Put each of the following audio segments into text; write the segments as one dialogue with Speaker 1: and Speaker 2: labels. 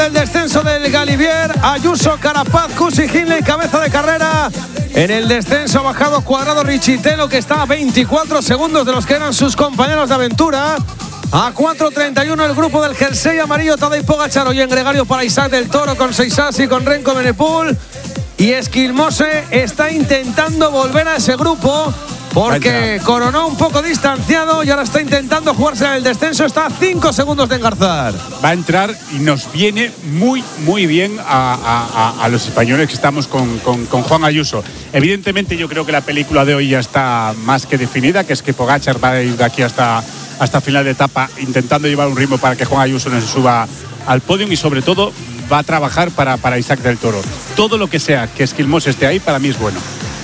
Speaker 1: El descenso del Galivier, Ayuso, Carapaz, Cusi, Hindley, cabeza de carrera. En el descenso ha bajado Cuadrado, Richitelo, que está a 24 segundos de los que eran sus compañeros de aventura. A 4.31 el grupo del jersey amarillo, Tadej Pogačar. Hoy en gregario para Isaac del Toro con Seisasi, con Renko Benepul. Y Esquilmose está intentando volver a ese grupo porque coronó un poco distanciado y ahora está intentando jugarse en el descenso. Está a 5 segundos de engarzar.
Speaker 2: Va a entrar y nos viene muy, muy bien a los españoles que estamos con Juan Ayuso. Evidentemente yo creo que la película de hoy ya está más que definida, que es que Pogačar va a ir de aquí hasta final de etapa intentando llevar un ritmo para que Juan Ayuso no se suba al podio y sobre todo va a trabajar para Isaac del Toro. Todo lo que sea que Esquilmos esté ahí para mí es bueno.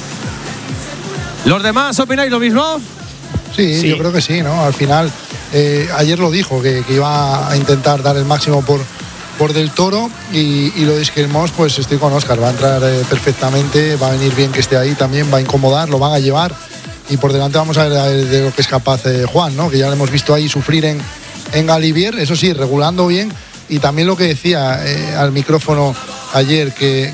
Speaker 1: ¿Los demás opináis lo mismo?
Speaker 3: Sí, yo creo que sí, ¿no? Al final, ayer lo dijo, que iba a intentar dar el máximo por del Toro y lo de Esquilmos, pues estoy con Óscar, va a entrar perfectamente, va a venir bien que esté ahí también, va a incomodar, lo van a llevar y por delante vamos a ver de lo que es capaz Juan, ¿no? Que ya le hemos visto ahí sufrir en Galivier, eso sí, regulando bien. Y también lo que decía al micrófono ayer,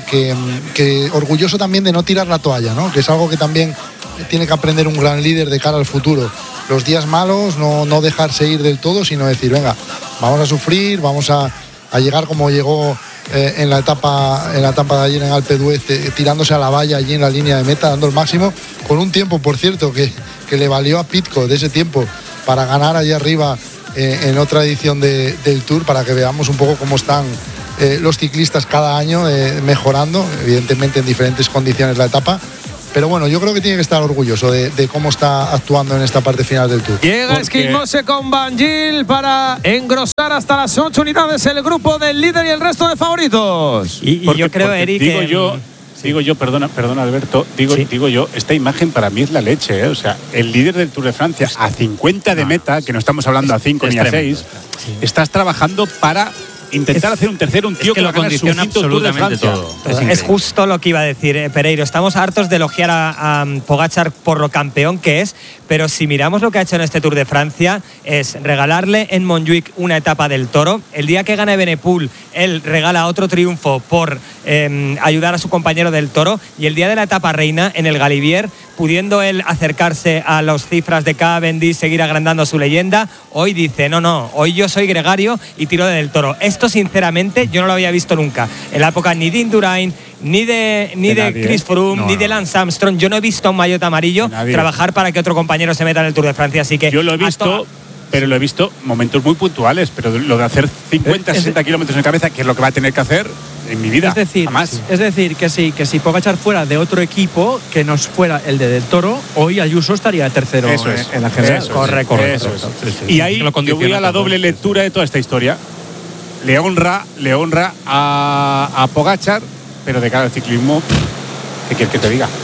Speaker 3: que orgulloso también de no tirar la toalla, ¿no? Que es algo que también tiene que aprender un gran líder de cara al futuro. Los días malos, no dejarse ir del todo, sino decir, venga, vamos a sufrir, vamos a llegar como llegó en la etapa de ayer en Alpe d'Huez, tirándose a la valla allí en la línea de meta, dando el máximo, con un tiempo, por cierto, que le valió a Pidcock de ese tiempo para ganar allí arriba en otra edición del Tour, para que veamos un poco cómo están los ciclistas cada año mejorando, evidentemente en diferentes condiciones la etapa. Pero bueno, yo creo que tiene que estar orgulloso de cómo está actuando en esta parte final del Tour.
Speaker 1: Llega Esquilmose con Van Gil para engrosar hasta las 8 unidades el grupo del líder y el resto de favoritos.
Speaker 4: Y yo creo, Eric,
Speaker 2: Digo yo, perdona Alberto, digo yo, esta imagen para mí es la leche, ¿eh? O sea, el líder del Tour de Francia a 50 de meta, que no estamos hablando a 5 ni a 6, estás trabajando para intentar hacer un tercero, un tío que lo condiciona absolutamente todo.
Speaker 4: Es justo lo que iba a decir, Pereiro. Estamos hartos de elogiar a Pogačar por lo campeón que es, pero si miramos lo que ha hecho en este Tour de Francia, es regalarle en Montjuic una etapa del Toro. El día que gane Benepul, él regala otro triunfo por ayudar a su compañero del Toro, y el día de la etapa reina en el Galivier, pudiendo él acercarse a las cifras de Cavendish, seguir agrandando su leyenda, hoy dice, no, hoy yo soy gregario y tiro del Toro. Esto sinceramente yo no lo había visto nunca. En la época ni de Indurain, ni de Chris Froome, ni de Lance Armstrong. Yo no he visto a un maillot amarillo trabajar para que otro compañero se meta en el Tour de Francia. Así que
Speaker 2: yo lo he visto, pero lo he visto momentos muy puntuales, pero lo de hacer 50, 60 kilómetros en cabeza, que es lo que va a tener que hacer en mi vida.
Speaker 5: Es decir, que si Pogačar fuera de otro equipo que no fuera el de Del Toro, hoy Ayuso estaría tercero en la general.
Speaker 4: Correcto.
Speaker 2: Y ahí yo voy a la doble lectura de toda esta historia. Le honra a Pogačar, pero de cara al ciclismo, ¿qué quieres que te diga?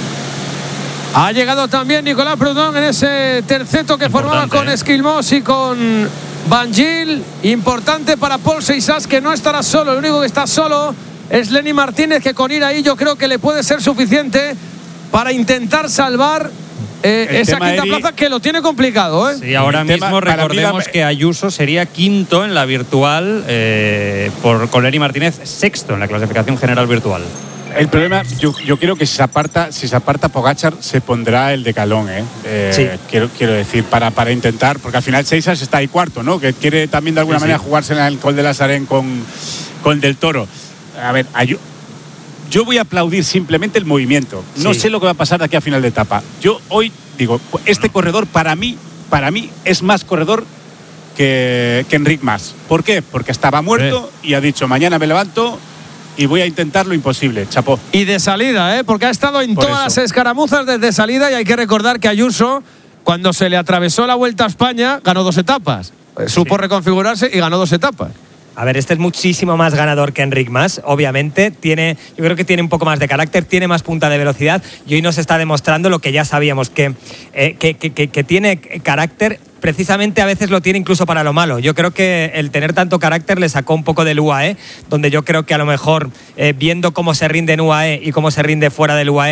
Speaker 1: Ha llegado también Nicolás Prudhomme en ese terceto que formaba con Esquilmos y con Van Gil. Importante para Paul Seisas, que no estará solo. El único que está solo es Lenny Martínez, que con ir ahí yo creo que le puede ser suficiente para intentar salvar esa quinta plaza, que lo tiene complicado, ¿eh?
Speaker 6: Sí, ahora mismo recordemos que Ayuso sería quinto en la virtual, con Lenny Martínez sexto en la clasificación general virtual.
Speaker 2: El problema, yo creo que si se aparta Pogačar, se pondrá el decalón,
Speaker 4: sí.
Speaker 2: Quiero decir, para intentar, porque al final Seisas está ahí cuarto, ¿no? Que quiere también de alguna manera jugarse en el Col de la Sarén con Del Toro. A ver, yo voy a aplaudir simplemente el movimiento. No sé lo que va a pasar de aquí a final de etapa. Yo hoy digo, este corredor para mí es más corredor que Enric Mas. ¿Por qué? Porque estaba muerto y ha dicho, mañana me levanto y voy a intentar lo imposible, chapó.
Speaker 1: Y de salida, porque ha estado en todas las escaramuzas desde salida, y hay que recordar que Ayuso, cuando se le atravesó la Vuelta a España, ganó 2 etapas. Supo reconfigurarse y ganó 2 etapas.
Speaker 4: A ver, este es muchísimo más ganador que Enric Mas, obviamente. Yo creo que tiene un poco más de carácter, tiene más punta de velocidad, y hoy nos está demostrando lo que ya sabíamos, que tiene carácter. Precisamente a veces lo tiene incluso para lo malo. Yo creo que el tener tanto carácter le sacó un poco del UAE, donde yo creo que a lo mejor, viendo cómo se rinde en UAE y cómo se rinde fuera del UAE,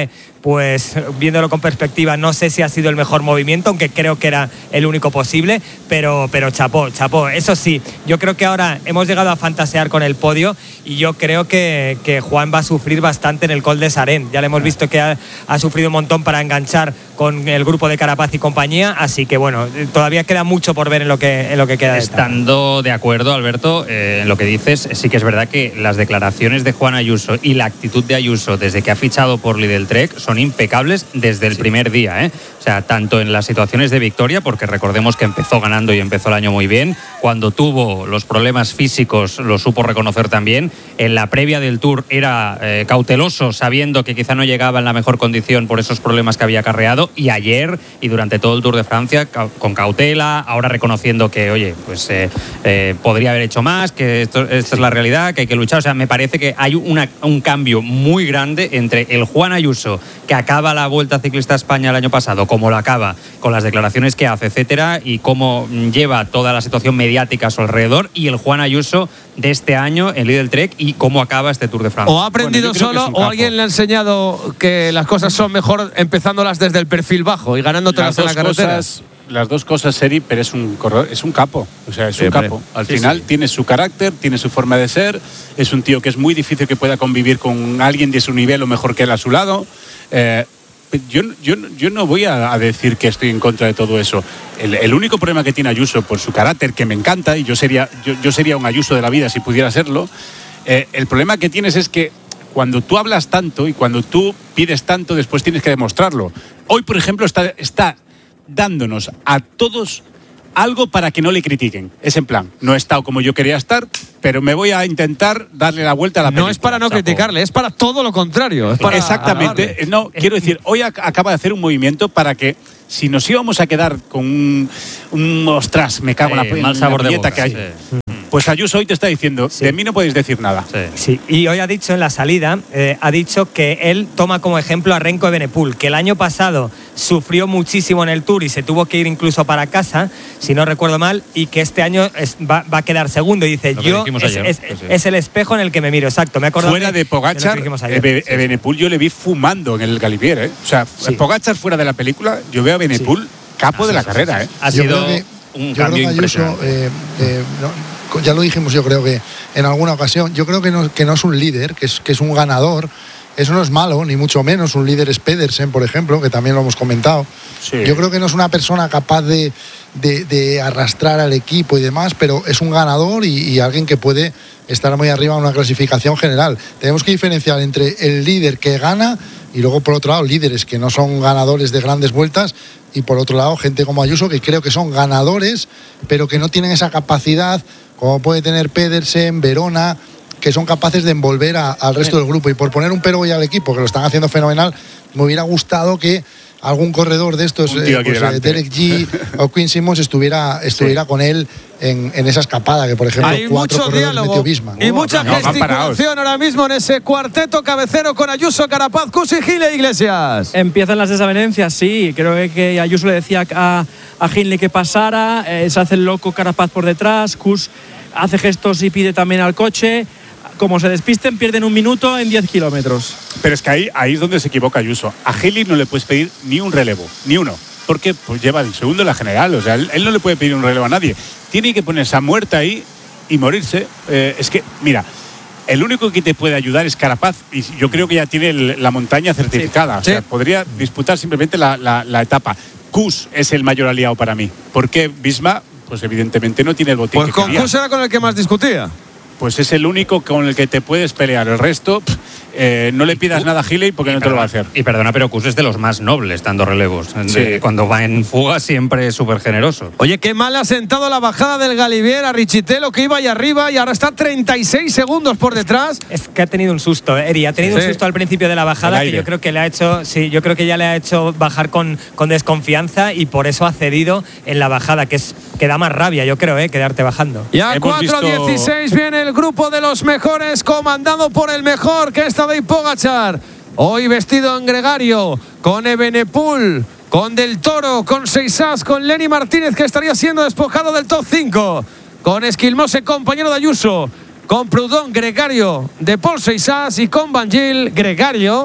Speaker 4: pues viéndolo con perspectiva, no sé si ha sido el mejor movimiento, aunque creo que era el único posible, pero chapó. Eso sí, yo creo que ahora hemos llegado a fantasear con el podio y yo creo que Juan va a sufrir bastante en el Col de Sarén. Ya le hemos visto que ha sufrido un montón para enganchar con el grupo de Carapaz y compañía, así que bueno, todavía queda mucho por ver en lo que queda.
Speaker 6: Estando de acuerdo, Alberto, en lo que dices, sí que es verdad que las declaraciones de Juan Ayuso y la actitud de Ayuso desde que ha fichado por Lidl Trek son impecables desde el primer día, ¿eh? O sea, tanto en las situaciones de victoria, porque recordemos que empezó ganando y empezó el año muy bien, cuando tuvo los problemas físicos lo supo reconocer también, en la previa del Tour era cauteloso, sabiendo que quizá no llegaba en la mejor condición por esos problemas que había acarreado, y ayer y durante todo el Tour de Francia con cautela, ahora reconociendo que, oye, pues podría haber hecho más, que esto es la realidad, que hay que luchar. O sea, me parece que hay un cambio muy grande entre el Juan Ayuso que acaba la Vuelta Ciclista a España el año pasado, como lo acaba, con las declaraciones que hace, etcétera, y cómo lleva toda la situación mediática a su alrededor, y el Juan Ayuso de este año en Lidl Trek y cómo acaba este Tour de Francia.
Speaker 1: O ha aprendido solo o alguien le ha enseñado que las cosas son mejor empezándolas desde el perfil bajo y ganándotelas en la carretera.
Speaker 2: Las dos cosas, Seri, pero es un capo. O sea, es un capo. Al final tiene su carácter, tiene su forma de ser. Es un tío que es muy difícil que pueda convivir con alguien de su nivel o mejor que él a su lado. Yo no voy a decir que estoy en contra de todo eso. El único problema que tiene Ayuso, por su carácter, que me encanta, y yo sería un Ayuso de la vida si pudiera serlo, el problema que tienes es que cuando tú hablas tanto y cuando tú pides tanto, después tienes que demostrarlo. Hoy, por ejemplo, está dándonos a todos algo para que no le critiquen. Es en plan, no he estado como yo quería estar, pero me voy a intentar darle la vuelta a la película.
Speaker 1: No es para no criticarle, es para todo lo contrario. Es para
Speaker 2: exactamente.
Speaker 1: alabarle.
Speaker 2: No, quiero decir, hoy acaba de hacer un movimiento para que, si nos íbamos a quedar con un ostras, me cago en
Speaker 6: mal sabor de boca,
Speaker 2: que hay. Sí. Pues Ayuso hoy te está diciendo, de mí no podéis decir nada.
Speaker 4: Sí, y hoy ha dicho en la salida, ha dicho que él toma como ejemplo a Renko Evenepoel, que el año pasado sufrió muchísimo en el Tour y se tuvo que ir incluso para casa, si no recuerdo mal, y que este año va a quedar segundo. Y dice, es el espejo en el que me miro. Exacto, me acuerdo.
Speaker 2: Fuera de Pogačar, Evenepoel yo le vi fumando en el Galibier, ¿eh? O sea, Pogačar fuera de la película, yo veo a Evenepoel capo de la carrera, ¿eh?
Speaker 6: Ha sido un cambio impresionante.
Speaker 3: Ya lo dijimos, yo creo que en alguna ocasión, yo creo que no es un líder, que es un ganador. Eso no es malo, ni mucho menos. Un líder es Pedersen, por ejemplo, que también lo hemos comentado. Sí. Yo creo que no es una persona capaz de arrastrar al equipo y demás, pero es un ganador y alguien que puede estar muy arriba en una clasificación general. Tenemos que diferenciar entre el líder que gana y luego, por otro lado, líderes que no son ganadores de grandes vueltas, y por otro lado, gente como Ayuso, que creo que son ganadores, pero que no tienen esa capacidad como puede tener Pedersen, Verona, que son capaces de envolver al resto del grupo. Y por poner un pero hoy al equipo, que lo están haciendo fenomenal, me hubiera gustado que algún corredor de estos, Derek G o Quinn Simmons, estuviera con él en esa escapada, que por ejemplo
Speaker 1: hay mucho diálogo y mucha gesticulación ahora mismo en ese cuarteto cabecero con Ayuso, Carapaz, Kuss y Hindley Iglesias.
Speaker 5: Empiezan las desavenencias, sí. Creo que Ayuso le decía a Hindley que pasara, se hace el loco Carapaz por detrás, Kuss hace gestos y pide también al coche. Como se despisten, pierden 1 minuto en 10 kilómetros.
Speaker 2: Pero es que ahí es donde se equivoca Ayuso. A Hindley no le puedes pedir ni un relevo, ni uno, porque pues lleva el segundo en la general. O sea, él no le puede pedir un relevo a nadie. Tiene que ponerse a muerta ahí y morirse. Es que, mira, el único que te puede ayudar es Carapaz, y yo creo que ya tiene la montaña certificada. Sí. O sea, podría disputar simplemente la etapa. Kuss es el mayor aliado para mí. Porque Visma, pues evidentemente no tiene el botín.
Speaker 1: Pues con Kuss era con el que más discutía.
Speaker 2: Pues es el único con el que te puedes pelear. El resto, no le pidas nada a Hindley porque no te lo va a hacer.
Speaker 6: Y perdona, pero Kuss es de los más nobles dando relevos. Sí. Cuando va en fuga siempre es súper generoso.
Speaker 1: Oye, qué mal ha sentado la bajada del Galibier a Richitelo, que iba ahí arriba y ahora está 36 segundos por detrás.
Speaker 4: Es que ha tenido un susto, Eri. Ha tenido un susto al principio de la bajada que yo creo que le ha hecho, ya le ha hecho bajar con desconfianza, y por eso ha cedido en la bajada, que da más rabia, yo creo, quedarte bajando.
Speaker 1: Y a 4:16 viene el grupo de los mejores, comandado por el mejor, que es Tadej Pogačar. Hoy vestido en gregario, con Evenepoel, con Del Toro, con Seixas, con Lenny Martínez, que estaría siendo despojado del top 5, con Esquilmose, compañero de Ayuso, con Proudhon, gregario de Paul Seixas, y con Van Gil, gregario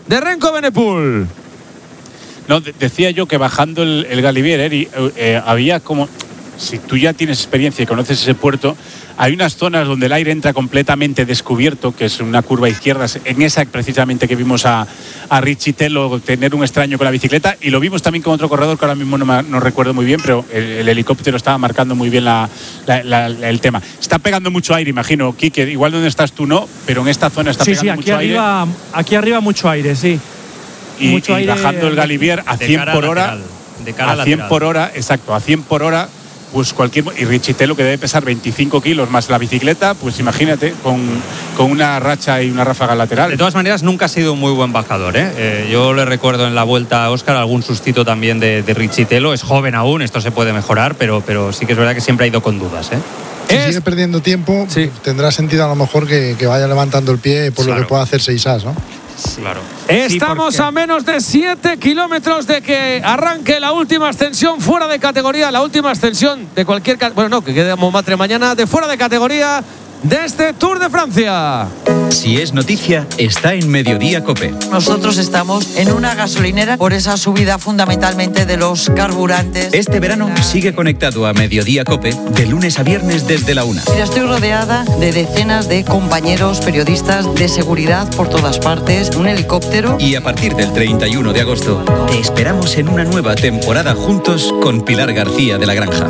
Speaker 1: de Renko Benepul.
Speaker 2: No, decía yo que bajando el Galibier, había como, si tú ya tienes experiencia y conoces ese puerto, hay unas zonas donde el aire entra completamente descubierto, que es una curva izquierda, en esa precisamente que vimos a Richie Telo tener un extraño con la bicicleta, y lo vimos también con otro corredor que ahora mismo no recuerdo muy bien, pero el helicóptero estaba marcando muy bien el tema. Está pegando mucho aire, imagino, Quique, igual donde estás tú no, pero en esta zona está pegando mucho aire.
Speaker 5: Aquí arriba mucho aire, sí.
Speaker 2: Y bajando el Galibier a 100 por hora, a 100 por hora, exacto, a 100 por hora, pues y Richie Telo, que debe pesar 25 kilos más la bicicleta, pues imagínate, con una racha y una ráfaga lateral.
Speaker 6: De todas maneras, nunca ha sido un muy buen bajador, ¿eh? Yo le recuerdo en la vuelta a Óscar algún sustito también de Richie Telo. Es joven aún, esto se puede mejorar, pero sí que es verdad que siempre ha ido con dudas, ¿eh?
Speaker 3: Si sigue perdiendo tiempo, sí, tendrá sentido a lo mejor que vaya levantando el pie por lo que pueda hacer 6As, ¿no?
Speaker 6: Sí. Claro.
Speaker 1: Estamos a menos de 7 kilómetros de que arranque la última ascensión fuera de categoría, la última ascensión de cualquier... Bueno, no, que quede Montmartre mañana, de fuera de categoría de este Tour de Francia.
Speaker 7: Si es noticia, está en Mediodía COPE.
Speaker 8: Nosotros estamos en una gasolinera por esa subida fundamentalmente de los carburantes.
Speaker 7: Este verano sigue conectado a Mediodía COPE de lunes a viernes desde la 1.
Speaker 8: Mira, estoy rodeada de decenas de compañeros periodistas de seguridad por todas partes, un helicóptero.
Speaker 7: Y a partir del 31 de agosto te esperamos en una nueva temporada juntos con Pilar García de la Granja.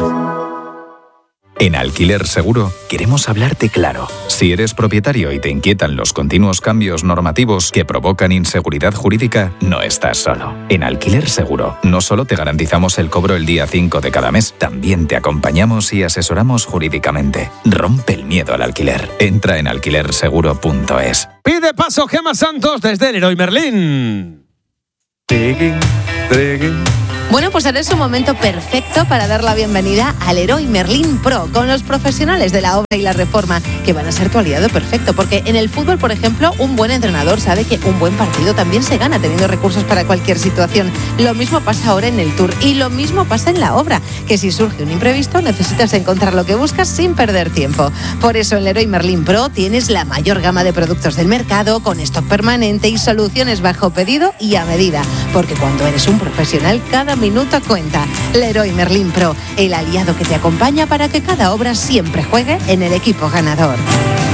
Speaker 9: En Alquiler Seguro queremos hablarte claro. Si eres propietario y te inquietan los continuos cambios normativos que provocan inseguridad jurídica, no estás solo. En Alquiler Seguro no solo te garantizamos el cobro el día 5 de cada mes, también te acompañamos y asesoramos jurídicamente. Rompe el miedo al alquiler. Entra en alquilerseguro.es.
Speaker 1: Pide paso Gemma Santos desde Leroy Merlin.
Speaker 10: Bueno, pues ahora es un momento perfecto para dar la bienvenida al Leroy Merlin Pro con los profesionales de la obra y la reforma, que van a ser tu aliado perfecto, porque en el fútbol, por ejemplo, un buen entrenador sabe que un buen partido también se gana teniendo recursos para cualquier situación. Lo mismo pasa ahora en el Tour y lo mismo pasa en la obra, que si surge un imprevisto necesitas encontrar lo que buscas sin perder tiempo. Por eso en Leroy Merlin Pro tienes la mayor gama de productos del mercado, con stock permanente y soluciones bajo pedido y a medida, porque cuando eres un profesional, cada minuto cuenta. Leroy Merlin Pro, el aliado que te acompaña para que cada obra siempre juegue en el equipo ganador.